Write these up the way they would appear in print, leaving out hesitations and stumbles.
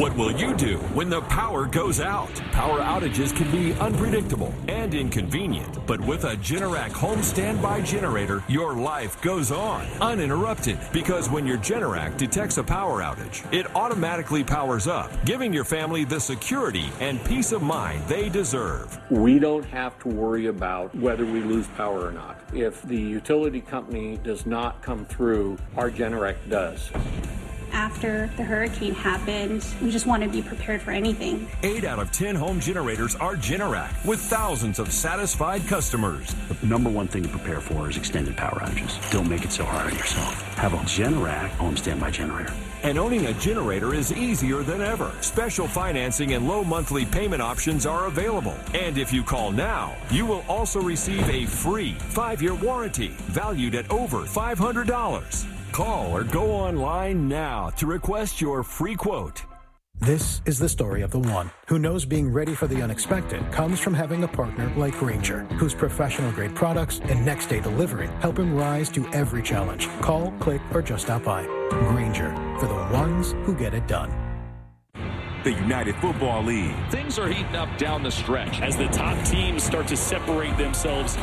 What will you do when the power goes out? Power outages can be unpredictable and inconvenient, but with a Generac home standby generator, your life goes on uninterrupted, because when your Generac detects a power outage, it automatically powers up, giving your family the security and peace of mind they deserve. We don't have to worry about whether we lose power or not. If the utility company does not come through, our Generac does. After the hurricane happened, we just want to be prepared for anything. 8 out of 10 home generators are Generac, with thousands of satisfied customers. The number one thing to prepare for is extended power outages. Don't make it so hard on yourself. Have a Generac home standby generator. And owning a generator is easier than ever. Special financing and low monthly payment options are available. And if you call now, you will also receive a free 5-year warranty valued at over $500. Call or go online now to request your free quote. This is the story of the one who knows being ready for the unexpected comes from having a partner like Grainger, whose professional-grade products and next-day delivery help him rise to every challenge. Call, click, or just stop by. Grainger, for the ones who get it done. The United Football League. Things are heating up down the stretch as the top teams start to separate themselves.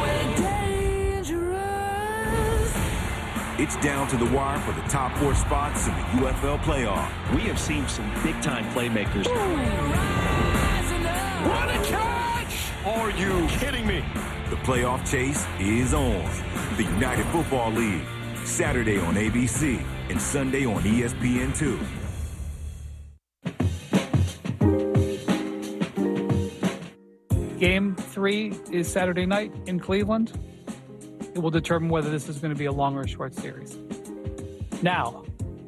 It's down to the wire for the top 4 spots in the UFL playoff. We have seen some big-time playmakers. What a catch! Are you kidding me? The playoff chase is on. The United Football League, Saturday on ABC and Sunday on ESPN2. Game 3 is Saturday night in Cleveland. It will determine whether this is going to be a long or short series. Now,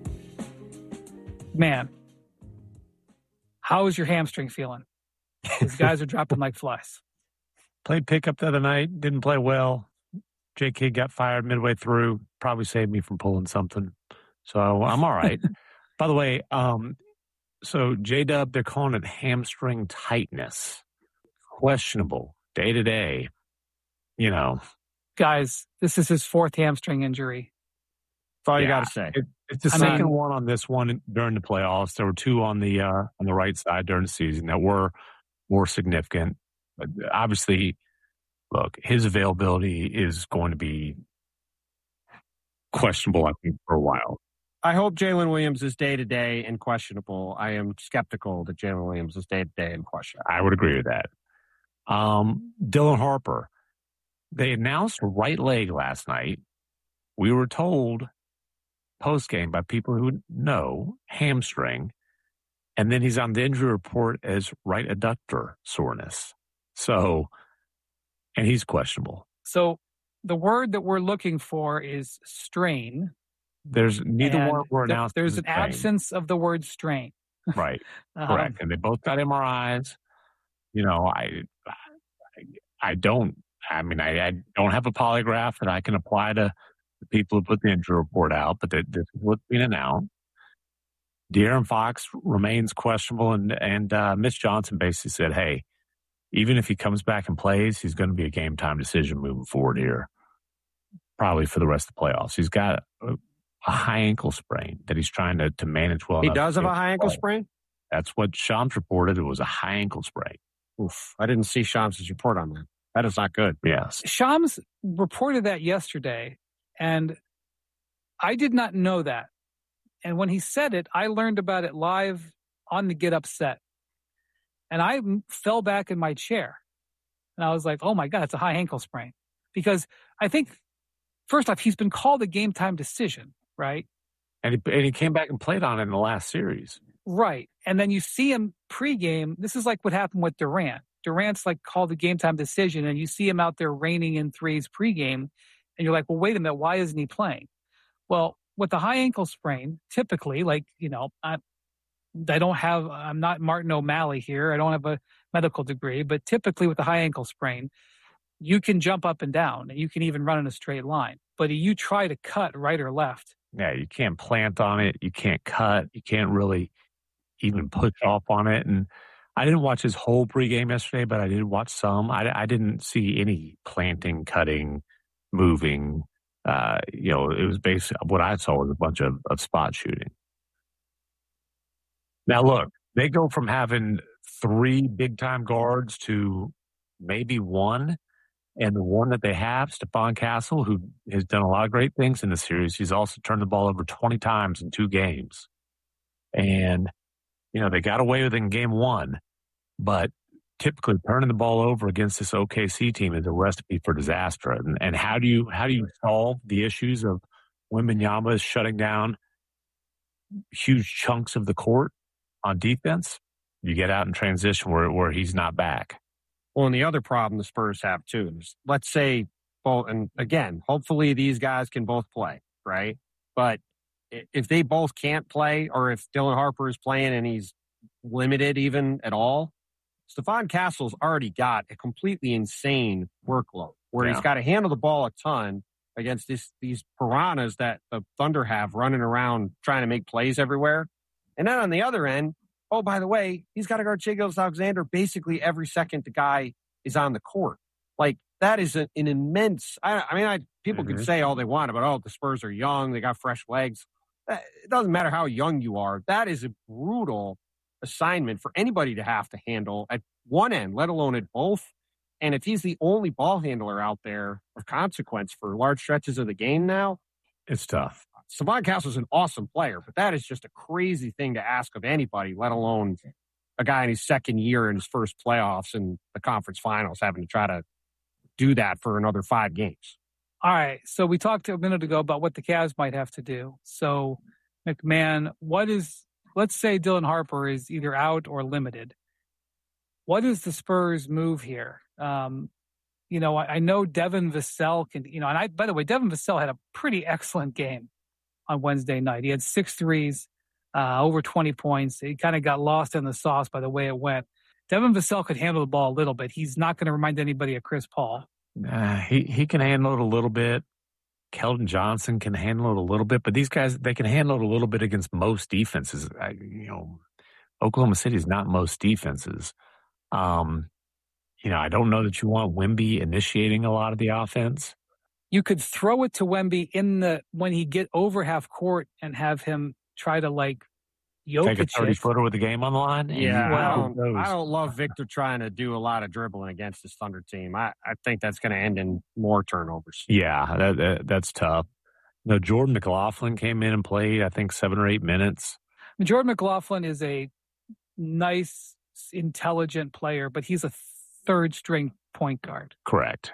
man, how is your hamstring feeling? These guys are dropping like flies. Played pickup the other night, didn't play well. J.K. got fired midway through, probably saved me from pulling something. So I'm all right. By the way, so J-Dub, they're calling it hamstring tightness. Questionable, day to day, you know. Guys, this is his 4th hamstring injury. That's all you got to say. It's the second one on this one during the playoffs. There were 2 on the right side during the season that were more significant. But obviously, look, his availability is going to be questionable, I think, for a while. I hope Jalen Williams is day-to-day and questionable. I am skeptical that Jalen Williams is day-to-day and questionable. I would agree with that. Dylan Harper. They announced right leg last night. We were told post-game by people who know hamstring, and then he's on the injury report as right adductor soreness. So, and he's questionable. So the word that we're looking for is strain. There's neither one were announced. There's an absence of the word strain. Right. Correct. And they both got MRIs. You know, I don't have a polygraph that I can apply to the people who put the injury report out, but this is what's being announced. De'Aaron Fox remains questionable, and Mitch Johnson basically said, hey, even if he comes back and plays, he's going to be a game-time decision moving forward here, probably for the rest of the playoffs. He's got a high ankle sprain that he's trying to manage well. He does have a high ankle sprain? That's what Shams reported. It was a high ankle sprain. Oof, I didn't see Shams' report on that. That is not good. Yes. Shams reported that yesterday, and I did not know that. And when he said it, I learned about it live on the Get Upset. And I fell back in my chair. And I was like, oh my God, it's a high ankle sprain. Because I think, first off, he's been called a game time decision, right? And he came back and played on it in the last series. Right. And then you see him pregame. This is like what happened with Durant. Durant's like called a game time decision, and you see him out there raining in threes pregame. And you're like, well, wait a minute, why isn't he playing? Well, with the high ankle sprain, typically, like, you know, I'm not Martin O'Malley here. I don't have a medical degree, but typically with the high ankle sprain, you can jump up and down and you can even run in a straight line. But you try to cut right or left. Yeah, you can't plant on it. You can't cut. You can't really even push off on it. And I didn't watch his whole pregame yesterday, but I did watch some. I didn't see any planting, cutting, moving. It was basically what I saw was a bunch of spot shooting. Now, look, they go from having 3 big-time guards to maybe 1. And the one that they have, Stephon Castle, who has done a lot of great things in the series, he's also turned the ball over 20 times in 2 games. And, they got away with it in game 1. But typically turning the ball over against this OKC team is a recipe for disaster. And how do you solve the issues of Wembanyama is shutting down huge chunks of the court on defense? You get out in transition where he's not back. Well, and the other problem the Spurs have too is, let's say both, and again, hopefully these guys can both play, right? But if they both can't play, or if Dylan Harper is playing and he's limited even at all, Stephon Castle's already got a completely insane workload where he's got to handle the ball a ton against these piranhas that the Thunder have running around trying to make plays everywhere. And then on the other end, oh, by the way, he's got to guard Shai Gilgeous-Alexander basically every second the guy is on the court. Like, that is an immense – people can say all they want about, the Spurs are young, they got fresh legs. It doesn't matter how young you are. That is a brutal assignment for anybody to have to handle at one end, let alone at both. And if he's the only ball handler out there of consequence for large stretches of the game now, it's tough. Stephon Castle's an awesome player, but that is just a crazy thing to ask of anybody, let alone a guy in his second year in his first playoffs and the conference finals having to try to do that for another 5 games. All right. So we talked a minute ago about what the Cavs might have to do. So, McMahon, let's say Dylan Harper is either out or limited. What is the Spurs' move here? I know Devin Vassell can, by the way, Devin Vassell had a pretty excellent game on Wednesday night. He had 6 threes, over 20 points. He kind of got lost in the sauce by the way it went. Devin Vassell could handle the ball a little bit. He's not going to remind anybody of Chris Paul. He can handle it a little bit. Keldon Johnson can handle it a little bit, but these guys, they can handle it a little bit against most defenses. Oklahoma City is not most defenses. I don't know that you want Wemby initiating a lot of the offense. You could throw it to Wemby when he get over half court and have him try to Jokic. Take a 30-footer with the game on the line? Yeah, I don't love Victor trying to do a lot of dribbling against this Thunder team. I think that's going to end in more turnovers. Yeah, that's tough. Jordan McLaughlin came in and played, I think, 7 or 8 minutes. Jordan McLaughlin is a nice, intelligent player, but he's a third-string point guard. Correct.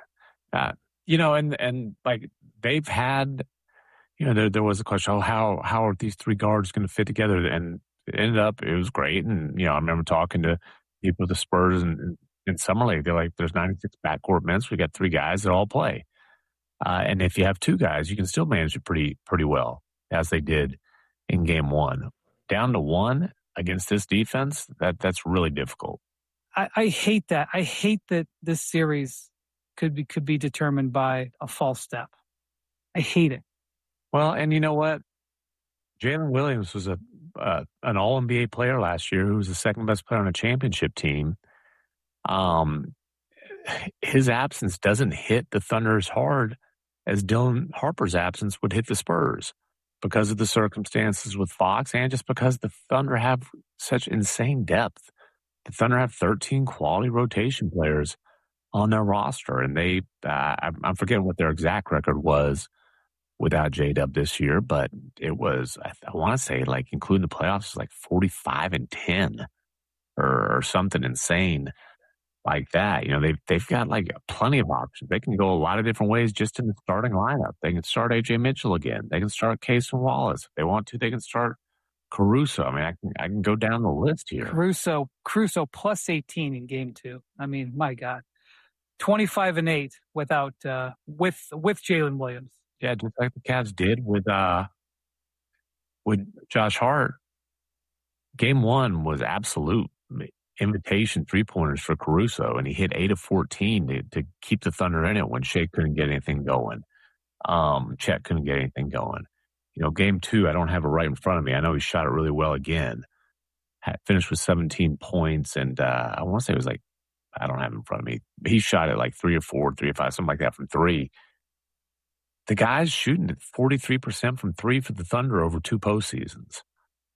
They've had, there was a question, how are these 3 guards going to fit together? And it ended up, it was great. And, I remember talking to people at the Spurs and in Summer League, they're like, there's 96 backcourt minutes. We got 3 guys that all play. And if you have 2 guys, you can still manage it pretty well, as they did in game 1. Down to 1 against this defense, that's really difficult. I hate that. I hate that this series could be determined by a false step. I hate it. Well, and you know what? Jalen Williams was an All-NBA player last year who was the second best player on a championship team. His absence doesn't hit the Thunder as hard as Dylan Harper's absence would hit the Spurs because of the circumstances with Fox and just because the Thunder have such insane depth. The Thunder have 13 quality rotation players on their roster, and I'm forgetting what their exact record was without J-Dub this year, but it was, I want to say, including the playoffs, 45-10 or something insane like that. They've got plenty of options. They can go a lot of different ways just in the starting lineup. They can start A.J. Mitchell again. They can start Cason Wallace. If they want to, they can start Caruso. I can go down the list here. Caruso plus 18 in game 2. My God. 25-8 with Jalen Williams. Yeah, just like the Cavs did with Josh Hart. Game 1 was absolute invitation 3-pointers for Caruso, and he hit 8 of 14 to keep the Thunder in it when Shea couldn't get anything going. Chet couldn't get anything going. Game 2, I don't have it right in front of me. I know he shot it really well again. Finished with 17 points, and I want to say it was I don't have it in front of me. He shot it 3 or 4, 3 or 5, something like that from 3. The guy's shooting at 43% from 3 for the Thunder over 2 postseasons.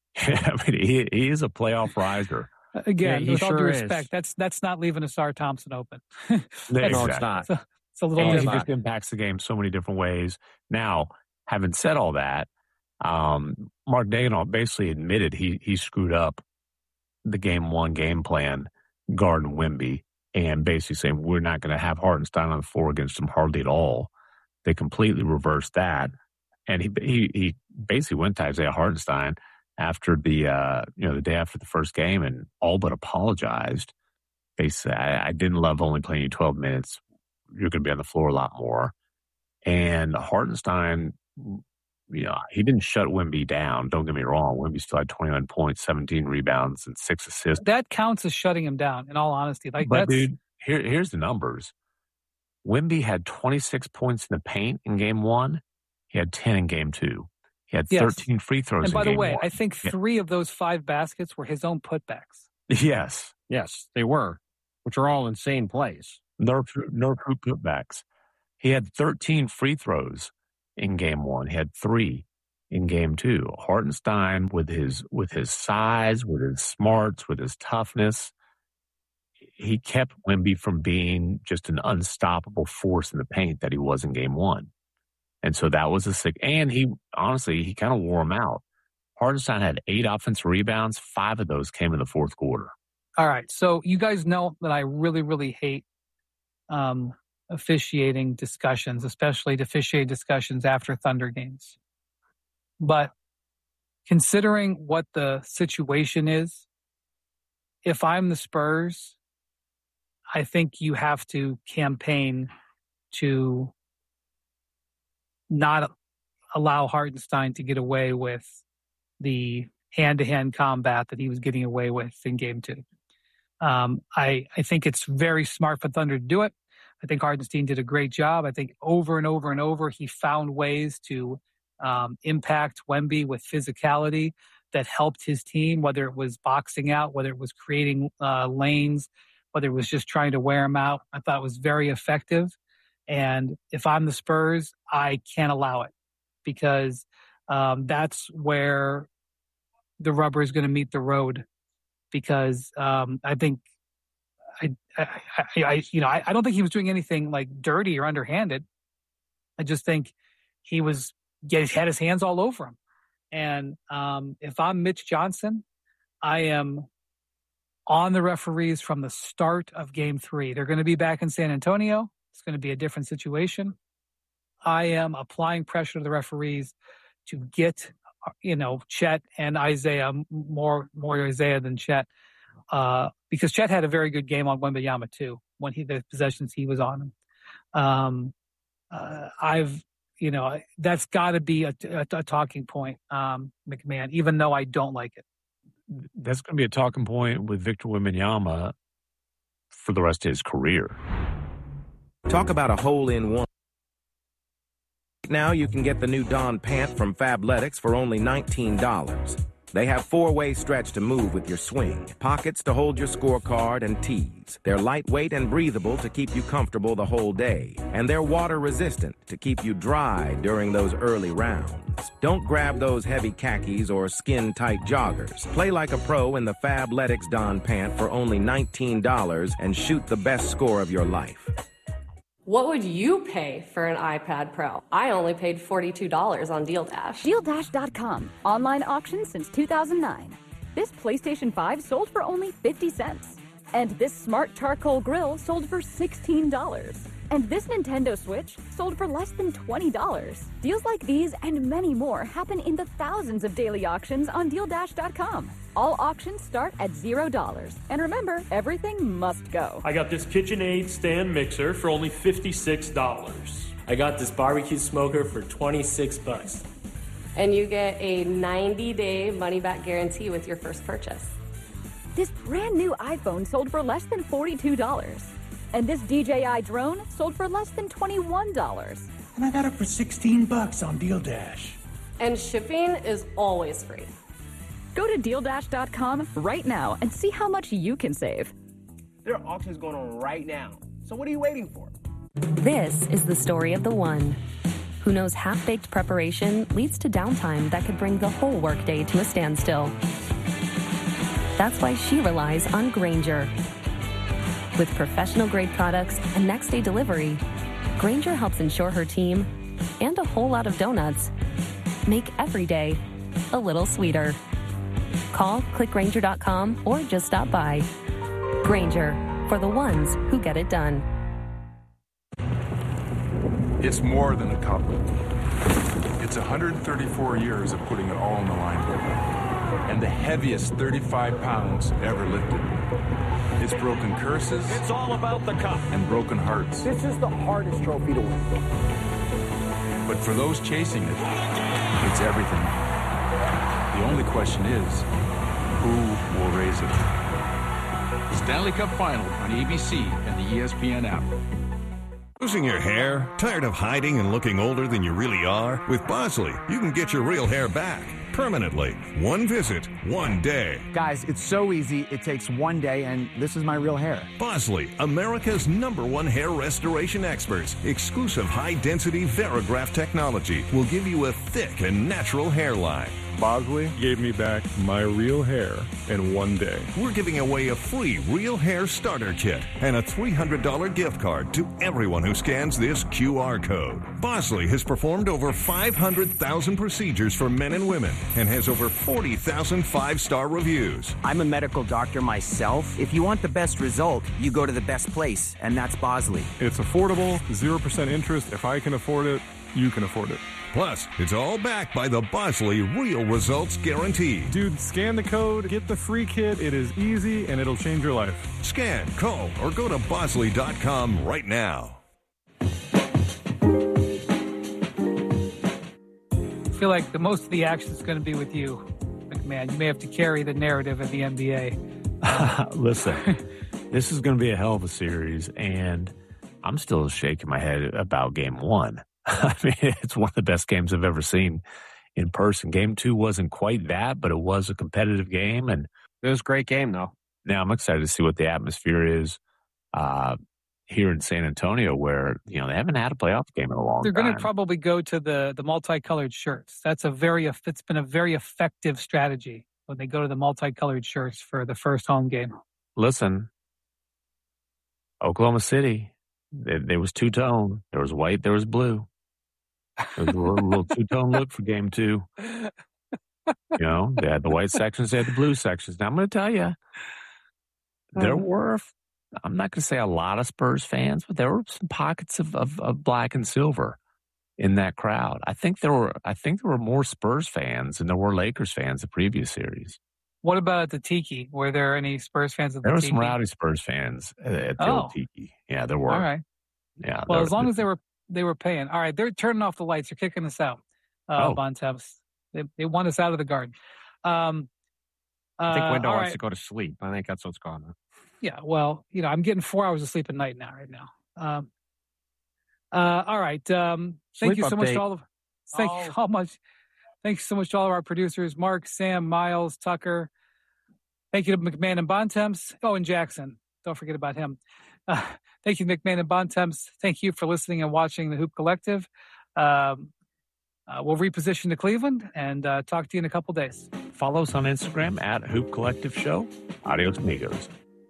I mean, he is a playoff riser. Again, with all due respect, is. that's not leaving Asar Thompson open. No, it's not. It's a little and different. he just impacts the game so many different ways. Now, having said all that, Mark Daigneault basically admitted he screwed up the game one game plan guarding Wemby and basically saying we're not going to have Hartenstein on the floor against him hardly at all. They completely reversed that. And he basically went to Isaiah Hartenstein after the day after the first game and all but apologized. Basically, I didn't love only playing you 12 minutes. You're going to be on the floor a lot more. And Hartenstein, he didn't shut Wemby down. Don't get me wrong. Wemby still had 21 points, 17 rebounds, and 6 assists. That counts as shutting him down, in all honesty. But, dude, here's the numbers. Wemby had 26 points in the paint in game one. He had 10 in game two. He had 13 free throws in game one. And by the way, I think 3 of those 5 baskets were his own putbacks. Yes. Yes, they were, which are all insane plays. No true putbacks. He had 13 free throws in game one. He had 3 in game two. Hartenstein, with his size, with his smarts, with his toughness, he kept Wemby from being just an unstoppable force in the paint that he was in game one. And so that was and he kind of wore him out. Hartenstein had 8 offensive rebounds. 5 of those came in the fourth quarter. All right. So you guys know that I really, really hate officiating discussions, especially officiating discussions after Thunder games. But considering what the situation is, if I'm the Spurs, I think you have to campaign to not allow Hartenstein to get away with the hand-to-hand combat that he was getting away with in game 2. I think it's very smart for Thunder to do it. I think Hartenstein did a great job. I think over and over and over, he found ways to impact Wemby with physicality that helped his team, whether it was boxing out, whether it was creating lanes, whether it was just trying to wear him out. I thought it was very effective. And if I'm the Spurs, I can't allow it because that's where the rubber is going to meet the road. Because I think I don't think he was doing anything like dirty or underhanded. I just think he had his hands all over him. And if I'm Mitch Johnson, I am on the referees from the start of game 3. They're going to be back in San Antonio. It's going to be a different situation. I am applying pressure to the referees to get, Chet and Isaiah, more Isaiah than Chet, because Chet had a very good game on Wembanyama too, when the possessions he was on him. That's got to be a talking point, McMahon, even though I don't like it. That's going to be a talking point with Victor Wembanyama for the rest of his career. Talk about a hole-in-one. Now you can get the new Dawn pant from Fabletics for only $19. They have 4-way stretch to move with your swing, pockets to hold your scorecard, and tees. They're lightweight and breathable to keep you comfortable the whole day. And they're water-resistant to keep you dry during those early rounds. Don't grab those heavy khakis or skin-tight joggers. Play like a pro in the Fabletics Dawn pant for only $19 and shoot the best score of your life. What would you pay for an iPad Pro? I only paid $42 on Deal Dash. DealDash.com. Online auction since 2009. This PlayStation 5 sold for only 50 cents. And this smart charcoal grill sold for $16. And this Nintendo Switch sold for less than $20. Deals like these and many more happen in the thousands of daily auctions on DealDash.com. All auctions start at $0. And remember, everything must go. I got this KitchenAid stand mixer for only $56. I got this barbecue smoker for $26. And you get a 90-day money-back guarantee with your first purchase. This brand new iPhone sold for less than $42. And this DJI drone sold for less than $21. And I got it for $16 on Deal Dash. And shipping is always free. Go to DealDash.com right now and see how much you can save. There are auctions going on right now. So what are you waiting for? This is the story of the one who knows half-baked preparation leads to downtime that could bring the whole workday to a standstill. That's why she relies on Grainger. With professional-grade products and next-day delivery, Grainger helps ensure her team, and a whole lot of donuts, make every day a little sweeter. Call, click Grainger.com, or just stop by. Grainger, for the ones who get it done. It's more than a cup. It's 134 years of putting it all on the line. And the heaviest 35 pounds ever lifted. It's broken curses. It's all about the cup. And broken hearts. This is the hardest trophy to win. But for those chasing it, it's everything. The only question is, who will raise it? Stanley Cup Final on ABC and the ESPN app. Losing your hair? Tired of hiding and looking older than you really are? With Bosley, you can get your real hair back permanently. One visit, one day. Guys, it's so easy. It takes one day, and this is my real hair. Bosley, America's #1 hair restoration experts. Exclusive high-density Verigraft technology will give you a thick and natural hairline. Bosley gave me back my real hair in one day. We're giving away a free real hair starter kit and a $300 gift card to everyone who scans this QR code. Bosley has performed over 500,000 procedures for men and women and has over 40,000 five-star reviews. I'm a medical doctor myself. If you want the best result, you go to the best place, and that's Bosley. It's affordable, 0% interest. If I can afford it, you can afford it. Plus, it's all backed by the Bosley Real Results Guarantee. Dude, scan the code, get the free kit. It is easy, and it'll change your life. Scan, call, or go to Bosley.com right now. I feel like most of the action is going to be with you, McMahon. You may have to carry the narrative of the NBA. Listen, this is going to be a hell of a series, and I'm still shaking my head about Game 1. I mean, it's one of the best games I've ever seen in person. Game 2 wasn't quite that, but it was a competitive game, and it was a great game, though. Now I'm excited to see what the atmosphere is here in San Antonio, where they haven't had a playoff game in a long time. They're going to probably go to the multicolored shirts. It's been a very effective strategy when they go to the multicolored shirts for the first home game. Listen, Oklahoma City, there was two-tone. There was white, there was blue. There was a little two-tone look for Game 2. They had the white sections, they had the blue sections. Now, I'm going to tell you, there were, I'm not going to say a lot of Spurs fans, but there were some pockets of black and silver in that crowd. I think there were more Spurs fans than there were Lakers fans the previous series. What about at the Tiki? Were there any Spurs fans at the Tiki? There were some rowdy Spurs fans at the old Tiki. Yeah, there were. All right. Yeah. Well, as long as they were paying. All right, they're turning off the lights. They're kicking us out. Bontemps. They want us out of the garden. I think Wendell wants to go to sleep. I think that's what's going on. Yeah, well, I'm getting 4 hours of sleep at night now, right now. All right. Thank you so much to all of Thanks so much to all of our producers, Mark, Sam, Miles, Tucker. Thank you to McMahon and Bontemps. Oh, and Jackson. Don't forget about him. Thank you, McMahon and Bontemps. Thank you for listening and watching the Hoop Collective. We'll reposition to Cleveland and talk to you in a couple days. Follow us on Instagram at Hoop Collective Show. Adios, amigos.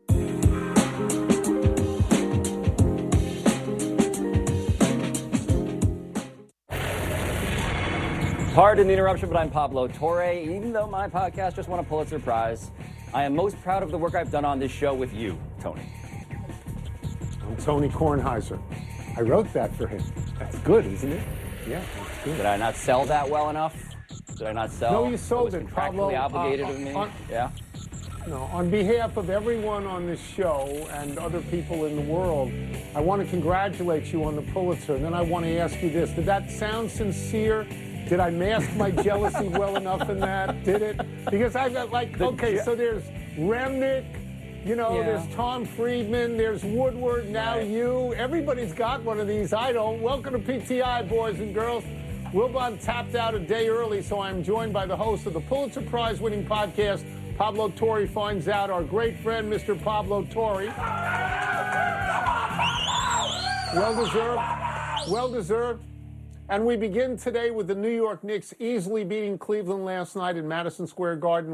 Pardon the interruption, but I'm Pablo Torre. Even though my podcast just won a Pulitzer Prize, I am most proud of the work I've done on this show with you, Tony. I'm Tony Kornheiser. I wrote that for him. That's good, isn't it? Yeah, that's good. Did I not sell that well enough? Did I not sell? No, you sold it, Pablo. Obligated of me? Yeah. No, on behalf of everyone on this show and other people in the world, I want to congratulate you on the Pulitzer. And then I want to ask you this. Did that sound sincere? Did I mask my jealousy well enough in that? Did it? Because I've got so there's Remnick, there's Tom Friedman, there's Woodward, now you. Everybody's got one of these. I don't. Welcome to PTI, boys and girls. Wilbon tapped out a day early, so I'm joined by the host of the Pulitzer Prize-winning podcast, Pablo Torre Finds Out, our great friend, Mr. Pablo Torre. Well-deserved. And we begin today with the New York Knicks easily beating Cleveland last night in Madison Square Garden,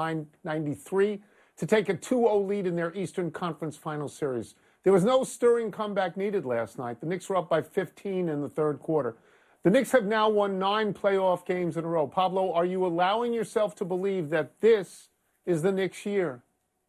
109-93, to take a 2-0 lead in their Eastern Conference Final Series. There was no stirring comeback needed last night. The Knicks were up by 15 in the third quarter. The Knicks have now won 9 playoff games in a row. Pablo, are you allowing yourself to believe that this is the Knicks' year?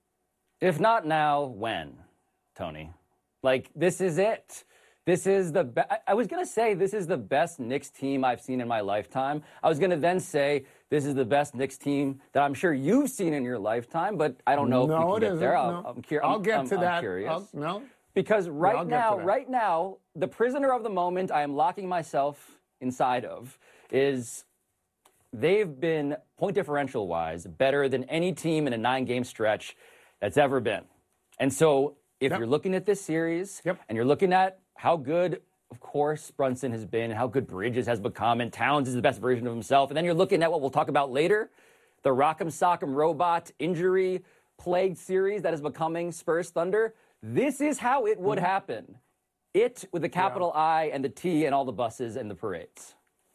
If not now, when, Tony? Like, this is it. This is I was going to say this is the best Knicks team I've seen in my lifetime. I was going to then say this is the best Knicks team that I'm sure you've seen in your lifetime, but I don't know if we can get there. I'll get to that. I'm curious. No. Because right now, the prisoner of the moment I am locking myself inside of is they've been, point differential-wise, better than any team in a 9-game stretch that's ever been. And so if you're looking at this series and you're looking at how good, of course, Brunson has been, and how good Bridges has become, and Towns is the best version of himself. And then you're looking at what we'll talk about later, the Rock'em Sock'em Robot injury-plagued series that is becoming Spurs Thunder. This is how it would happen. It with the capital I and the T and all the buses and the parades.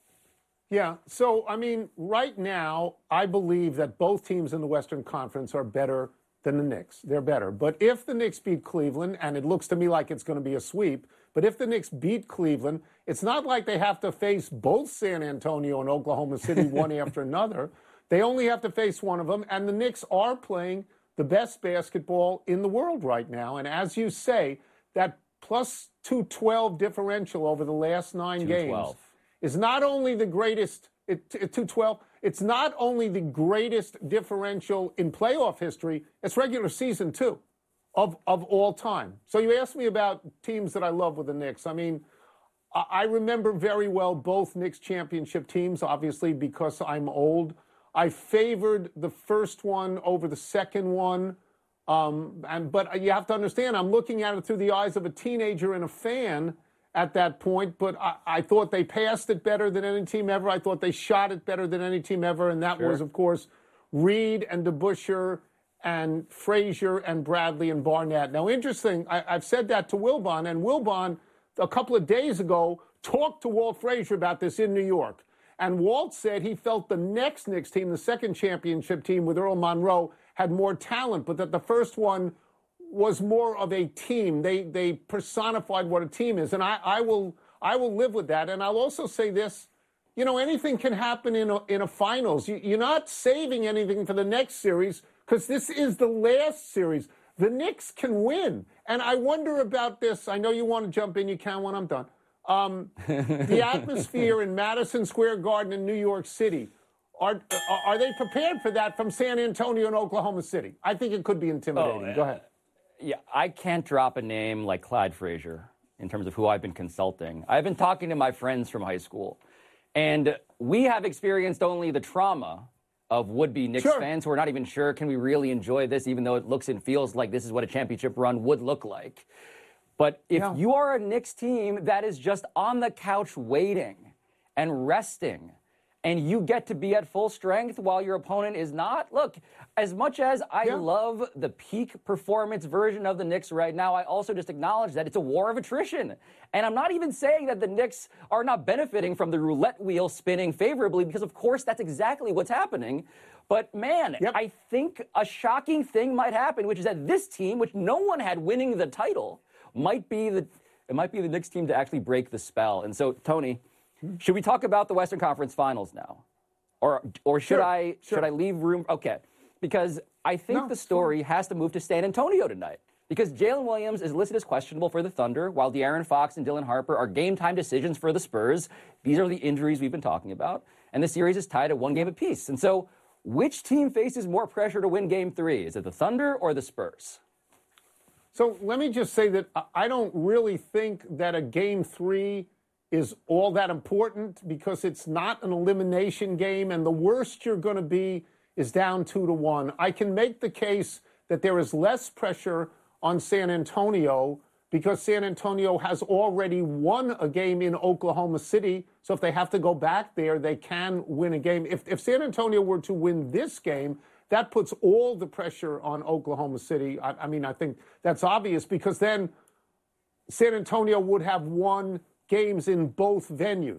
Yeah, so, I mean, right now, I believe that both teams in the Western Conference are better than the Knicks. They're better. But if the Knicks beat Cleveland, and it looks to me like it's going to be a sweep, but if the Knicks beat Cleveland, it's not like they have to face both San Antonio and Oklahoma City one after another. They only have to face one of them, and the Knicks are playing the best basketball in the world right now. And as you say, that plus 212 differential over the last 9 games is not only the greatest, 212, it's not only the greatest differential in playoff history, it's regular season too. Of all time. So you asked me about teams that I love with the Knicks. I mean, I remember very well both Knicks championship teams, obviously, because I'm old. I favored the first one over the second one. But you have to understand, I'm looking at it through the eyes of a teenager and a fan at that point. But I thought they passed it better than any team ever. I thought they shot it better than any team ever. And that was, of course, Reed and DeBusschere and Frazier and Bradley and Barnett. Now, interesting, I've said that to Wilbon, and Wilbon, a couple of days ago, talked to Walt Frazier about this in New York. And Walt said he felt the next Knicks team, the second championship team with Earl Monroe, had more talent, but that the first one was more of a team. They personified what a team is. And I will live with that. And I'll also say this, you know, anything can happen in a finals. You're not saving anything for the next series, because this is the last series. The Knicks can win. And I wonder about this. I know you want to jump in. You can when I'm done. The atmosphere in Madison Square Garden in New York City, are they prepared for that from San Antonio and Oklahoma City? I think it could be intimidating. Go ahead. Yeah, I can't drop a name like Clyde Frazier in terms of who I've been consulting. I've been talking to my friends from high school, and we have experienced only the trauma of would-be Knicks fans who are not even sure, can we really enjoy this, even though it looks and feels like this is what a championship run would look like. But if you are a Knicks team that is just on the couch waiting and resting, and you get to be at full strength while your opponent is not, look, as much as I love the peak performance version of the Knicks right now, I also just acknowledge that it's a war of attrition. And I'm not even saying that the Knicks are not benefiting from the roulette wheel spinning favorably, because of course that's exactly what's happening. But man, I think a shocking thing might happen, which is that this team, which no one had winning the title, might be the Knicks team to actually break the spell. And so, Tony, should we talk about the Western Conference Finals now? Or should I leave room? Okay. Because I think the story has to move to San Antonio tonight. Because Jalen Williams is listed as questionable for the Thunder, while De'Aaron Fox and Dylan Harper are game-time decisions for the Spurs. These are the injuries we've been talking about. And the series is tied at 1 game apiece. And so, which team faces more pressure to win Game 3? Is it the Thunder or the Spurs? So let me just say that I don't really think that a Game 3 is all that important, because it's not an elimination game, and the worst you're going to be is down 2-1. I can make the case that there is less pressure on San Antonio because San Antonio has already won a game in Oklahoma City. So if they have to go back there, they can win a game. If San Antonio were to win this game, that puts all the pressure on Oklahoma City. I mean, I think that's obvious, because then San Antonio would have won games in both venues.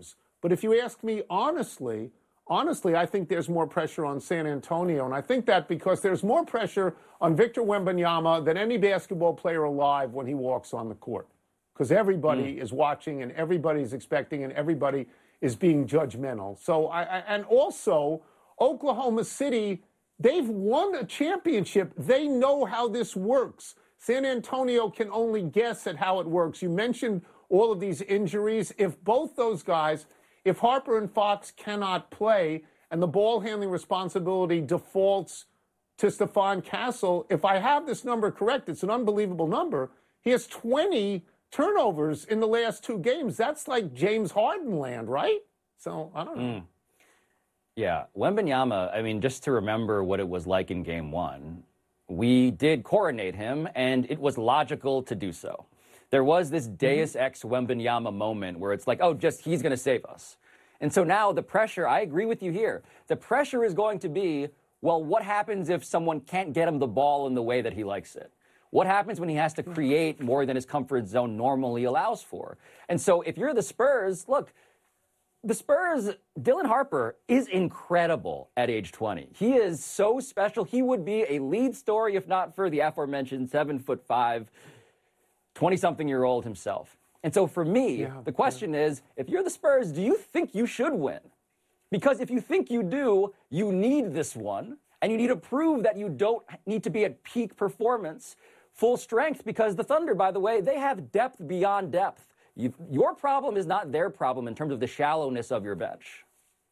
But if you ask me honestly, I think there's more pressure on San Antonio. And I think that because there's more pressure on Victor Wembanyama than any basketball player alive when he walks on the court. Because everybody is watching and everybody's expecting and everybody is being judgmental. So, and also, Oklahoma City, they've won a championship. They know how this works. San Antonio can only guess at how it works. You mentioned all of these injuries. If both those guys, if Harper and Fox cannot play and the ball handling responsibility defaults to Stephon Castle, if I have this number correct, it's an unbelievable number. He has 20 turnovers in the last 2 games. That's like James Harden land, right? So, I don't know. Yeah, Wembanyama, I mean, just to remember what it was like in game 1, we did coronate him, and it was logical to do so. There was this Deus Ex Wembanyama moment where it's like, oh, just he's going to save us. And so now the pressure, I agree with you here, the pressure is going to be, well, what happens if someone can't get him the ball in the way that he likes it? What happens when he has to create more than his comfort zone normally allows for? And so if you're the Spurs, look, the Spurs, Dylan Harper is incredible at age 20. He is so special. He would be a lead story if not for the aforementioned 7'5", 20-something-year-old himself. And so for me, the question is, if you're the Spurs, do you think you should win? Because if you think you do, you need this one, and you need to prove that you don't need to be at peak performance, full strength, because the Thunder, by the way, they have depth beyond depth. Your problem is not their problem in terms of the shallowness of your bench.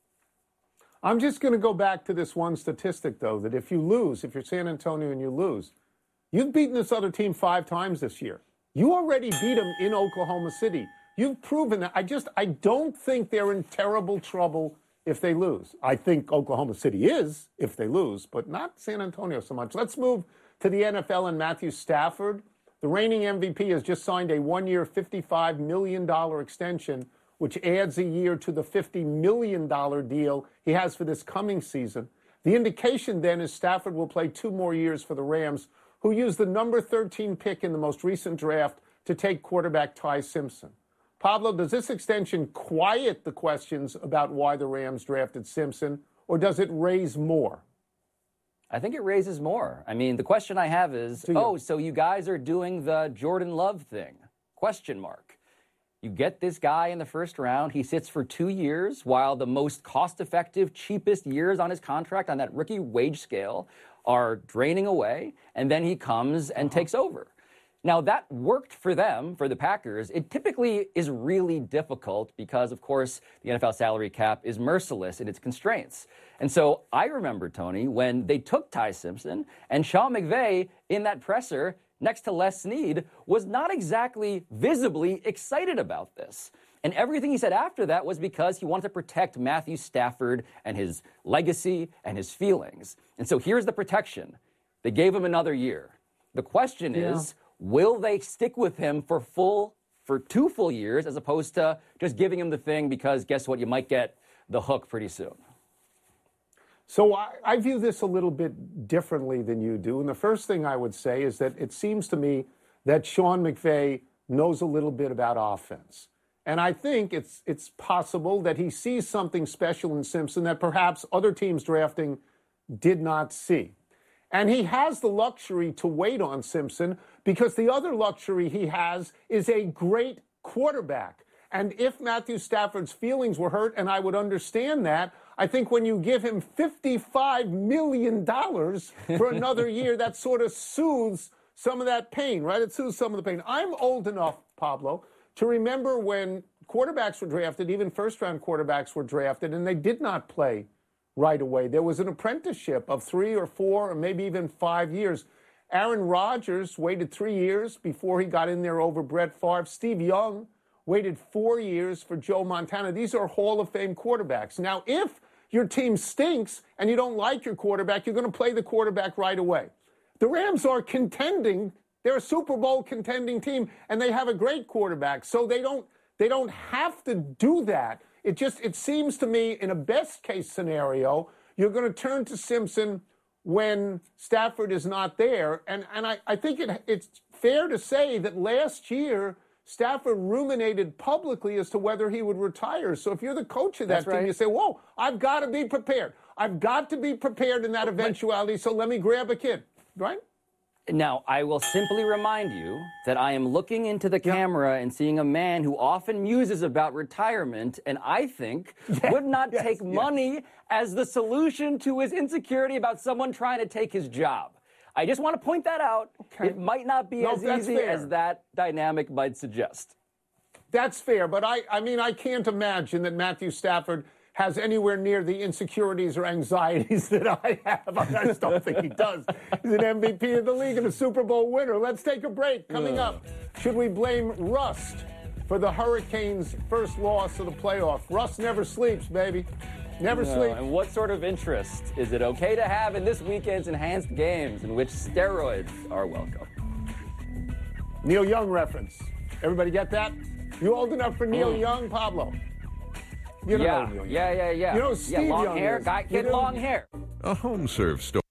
I'm just going to go back to this one statistic, though, that if you lose, if you're San Antonio and you lose, you've beaten this other team 5 times this year. You already beat them in Oklahoma City. You've proven that. I don't think they're in terrible trouble if they lose. I think Oklahoma City is if they lose, but not San Antonio so much. Let's move to the NFL and Matthew Stafford. The reigning MVP has just signed a 1-year, $55 million extension, which adds a year to the $50 million deal he has for this coming season. The indication then is Stafford will play 2 more years for the Rams, who used the number 13 pick in the most recent draft to take quarterback Ty Simpson. Pablo, does this extension quiet the questions about why the Rams drafted Simpson, or does it raise more? I think it raises more. I mean, the question I have is, so you guys are doing the Jordan Love thing? Question mark. You get this guy in the first round. He sits for 2 years while the most cost-effective, cheapest years on his contract on that rookie wage scale are draining away, and then he comes and takes over. Now, that worked for them, for the Packers. It typically is really difficult because, of course, the NFL salary cap is merciless in its constraints. And so I remember, Tony, when they took Ty Simpson and Sean McVay in that presser next to Les Snead was not exactly visibly excited about this. And everything he said after that was because he wanted to protect Matthew Stafford and his legacy and his feelings. And so here's the protection. They gave him another year. The question is, will they stick with him for 2 full years as opposed to just giving him the thing because guess what? You might get the hook pretty soon. So I view this a little bit differently than you do. And the first thing I would say is that it seems to me that Sean McVay knows a little bit about offense. And I think it's possible that he sees something special in Simpson that perhaps other teams drafting did not see. And he has the luxury to wait on Simpson because the other luxury he has is a great quarterback. And if Matthew Stafford's feelings were hurt, and I would understand that, I think when you give him $55 million for another year, that sort of soothes some of that pain, right? It soothes some of the pain. I'm old enough, Pablo, to remember when quarterbacks were drafted, even first-round quarterbacks were drafted, and they did not play right away. There was an apprenticeship of 3 or 4 or maybe even 5 years. Aaron Rodgers waited 3 years before he got in there over Brett Favre. Steve Young waited 4 years for Joe Montana. These are Hall of Fame quarterbacks. Now, if your team stinks and you don't like your quarterback, you're going to play the quarterback right away. The Rams are contending. They're a Super Bowl contending team, and they have a great quarterback. So they don't have to do that. It seems to me in a best case scenario, you're going to turn to Simpson when Stafford is not there. And I think it's fair to say that last year Stafford ruminated publicly as to whether he would retire. So if you're the coach of that team, you say, whoa, I've got to be prepared. I've got to be prepared in that eventuality, so let me grab a kid, right? Now, I will simply remind you that I am looking into the camera and seeing a man who often muses about retirement, and I think would not take money as the solution to his insecurity about someone trying to take his job. I just want to point that out. Okay. It might not be as easy as that dynamic might suggest. That's fair, but I mean, I can't imagine that Matthew Stafford has anywhere near the insecurities or anxieties that I have. I just don't think he does. He's an MVP of the league and a Super Bowl winner. Let's take a break. Coming up, should we blame rust for the Hurricanes' first loss of the playoff? Rust never sleeps, baby. Never sleeps. And what sort of interest is it okay to have in this weekend's enhanced games in which steroids are welcome? Neil Young reference. Everybody get that? You old enough for Neil Young, Pablo? You don't know Neil Young. Yeah. You know Steve long Young hair, is. guy, kid, long hair. A HomeServe store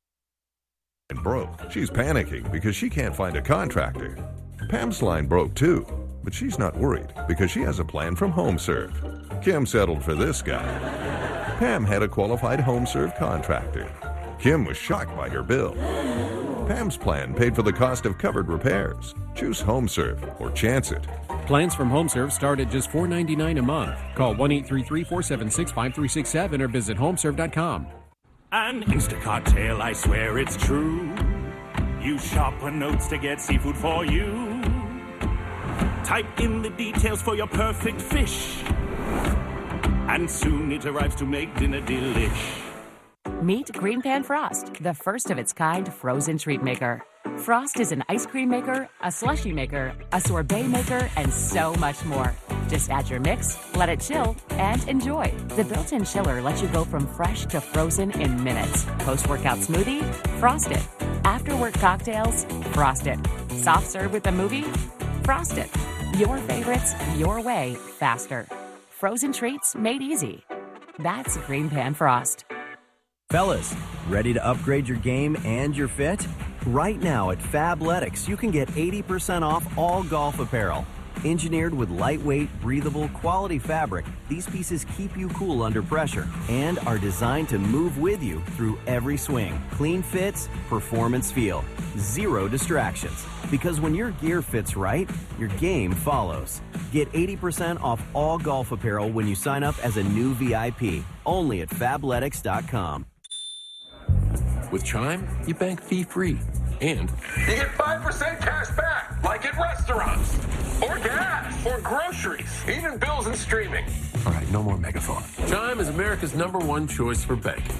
broke. She's panicking because she can't find a contractor. Pam's line broke too, but she's not worried because she has a plan from HomeServe. Kim settled for this guy. Pam had a qualified HomeServe contractor. Kim was shocked by her bill. Pam's plan paid for the cost of covered repairs. Choose HomeServe or chance it. Plans from HomeServe start at just $4.99 a month. Call 1-833-476-5367 or visit homeserve.com. An Instacart tale, I swear it's true. Use sharper notes to get seafood for you. Type in the details for your perfect fish. And soon it arrives to make dinner delish. Meet Green Pan Frost, the first of its kind frozen treat maker. Frost is an ice cream maker, a slushie maker, a sorbet maker, and so much more. Just add your mix, let it chill, and enjoy. The built-in chiller lets you go from fresh to frozen in minutes. Post-workout smoothie? Frost it. After-work cocktails? Frost it. Soft serve with a movie? Frost it. Your favorites, your way, faster. Frozen treats made easy. That's Green Pan Frost. Fellas, ready to upgrade your game and your fit? Right now at Fabletics, you can get 80% off all golf apparel. Engineered with lightweight, breathable, quality fabric, these pieces keep you cool under pressure and are designed to move with you through every swing. Clean fits, performance feel, zero distractions. Because when your gear fits right, your game follows. Get 80% off all golf apparel when you sign up as a new VIP, only at Fabletics.com. With Chime, you bank fee-free, and you get 5% cash back, like at restaurants, or gas, or groceries, even bills and streaming. All right, no more megaphone. Chime is America's #1 choice for banking.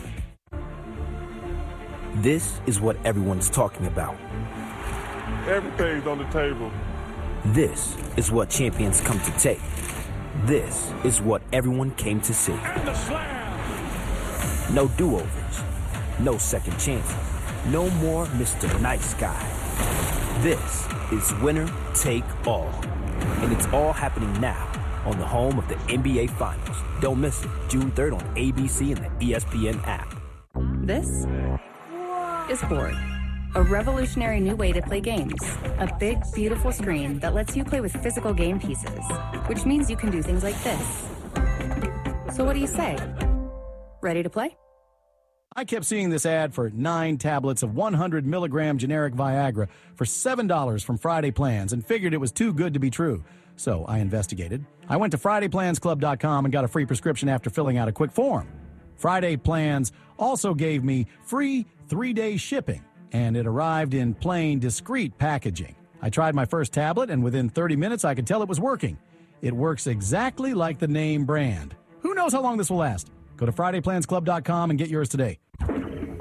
This is what everyone's talking about. Everything's on the table. This is what champions come to take. This is what everyone came to see. And the slam! No do-overs. No second chances. No more Mr. Nice Guy. This is winner take all. And it's all happening now on the home of the NBA Finals. Don't miss it. June 3rd on ABC and the ESPN app. This is Board, a revolutionary new way to play games. A big, beautiful screen that lets you play with physical game pieces, which means you can do things like this. So what do you say? Ready to play? I kept seeing this ad for 9 tablets of 100 milligram generic Viagra for $7 from Friday Plans and figured it was too good to be true. So I investigated. I went to FridayPlansClub.com and got a free prescription after filling out a quick form. Friday Plans also gave me free 3-day shipping, and it arrived in plain, discreet packaging. I tried my first tablet, and within 30 minutes I could tell it was working. It works exactly like the name brand. Who knows how long this will last? Go to FridayPlansClub.com and get yours today.